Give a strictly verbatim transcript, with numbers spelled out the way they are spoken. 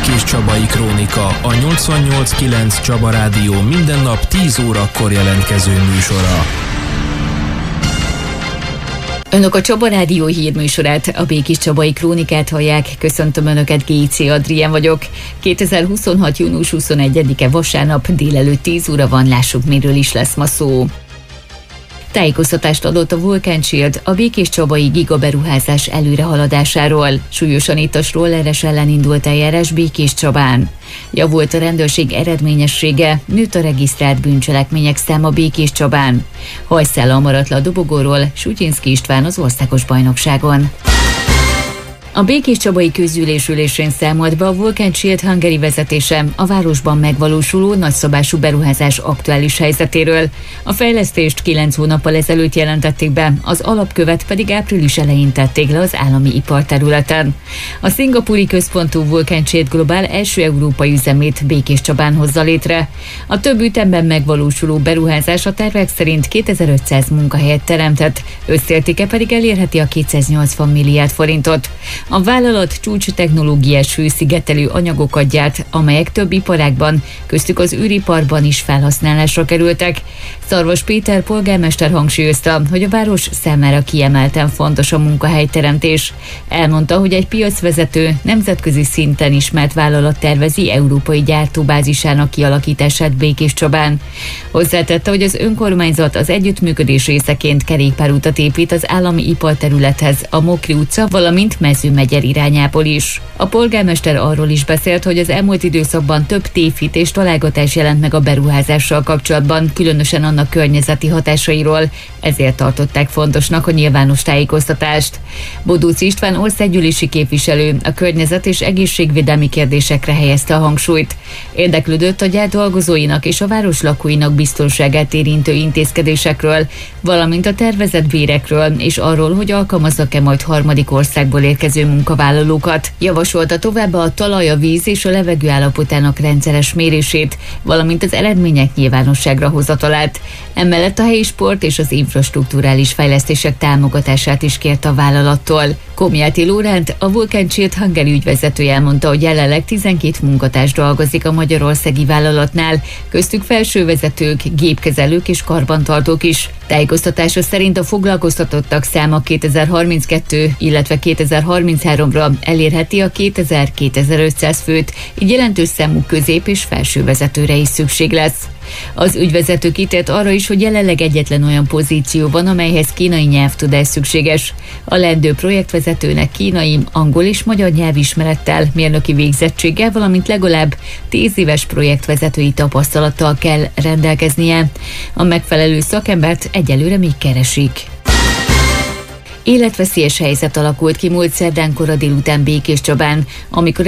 Békés-Csabai Krónika, a nyolcvannyolc kilenc Csaba Rádió minden nap tíz órakor jelentkező műsora. Önök a Csaba Rádió hírműsorát, a Békés-Csabai Krónikát hallják. Köszöntöm Önöket, Géci Adrián vagyok. kétezer-huszonhat. június huszonegyedike vasárnap délelőtt tíz óra van, lássuk, miről is lesz ma szó. Tájékoztatást adott a Vulcan Shield a békés-csabai gigaberuházás előrehaladásáról. Súlyosan ittas rolleres ellen indult eljárás Békés-Csabán. Javult a rendőrség eredményessége, nőtt a regisztrált bűncselekmények száma Békés-Csabán. Hajszállal maradt le a dobogóról Sutyinszky István az országos bajnokságon. A Békés-Csabai közgyűlésülésén számolt be a Vulcan Shield Hungary vezetése a városban megvalósuló nagyszabású beruházás aktuális helyzetéről. A fejlesztést kilenc hónappal ezelőtt jelentették be, az alapkövet pedig április elején tették le az állami iparterületen. A szingapúri központú Vulcan Shield Global első európai üzemét Békés-Csabán hozza létre. A több ütemben megvalósuló beruházás a tervek szerint kétezer-ötszáz munkahelyet teremtett, összértéke pedig elérheti a kétszáznyolcvan milliárd forintot. A vállalat csúcs technológiás hőszigetelő anyagokat gyárt, amelyek több iparágban, köztük az űriparban is felhasználásra kerültek. Szarvas Péter polgármester hangsúlyozta, hogy a város számára kiemelten fontos a munkahelyteremtés. Elmondta, hogy egy piacvezető, nemzetközi szinten ismert vállalat tervezi európai gyártóbázisának kialakítását Békés-Csabán. Hozzátette, hogy az önkormányzat az együttműködés részeként kerékpárutat épít az állami iparterülethez, a Mokri utca, valamint Mezőmegyer irányából is. A polgármester arról is beszélt, hogy az elmúlt időszakban több tévhit és találgatás jelent meg a beruházással kapcsolatban, különösen annak környezeti hatásairól, ezért tartották fontosnak a nyilvános tájékoztatást. Bodócz István országgyűlési képviselő a környezet és egészségvédelmi kérdésekre helyezte a hangsúlyt. Érdeklődött a gyár dolgozóinak és a város lakóinak biztonságát érintő intézkedésekről, valamint a tervezett bérekről és arról, hogy alkalmaznak-e majd harmadik országból érkező munkavállalókat. Javasolta továbbá a talaj, a víz és a levegő állapotának rendszeres mérését, valamint az eredmények nyilvánosságra hozatalát. Emellett a helyi sport és az infrastrukturális fejlesztések támogatását is kérte a vállalattól. Komjáti Lóránt, a Vulcan Shield Hungary ügyvezetője elmondta, hogy jelenleg tizenkét munkatárs dolgozik a magyarországi vállalatnál, köztük felsővezetők, gépkezelők és karbantartók is. Tájékoztatása szerint a foglalkoztatottak száma kétezer-harminckettő, illetve kétezer-harmincháromra elérheti a kétezer-kétezer-ötszáz főt, így jelentős számú közép- és felsővezetőre is szükség lesz. Az ügyvezető kitért arra is, hogy jelenleg egyetlen olyan pozíció van, amelyhez kínai nyelvtudás szükséges. A leendő projektvezetőnek kínai, angol és magyar nyelvismerettel, mérnöki végzettséggel, valamint legalább tíz éves projektvezetői tapasztalattal kell rendelkeznie. A megfelelő szakembert egyelőre még keresik. Életveszélyes helyzet alakult ki múlt szerdán kora délután Békés-Csabán, amikor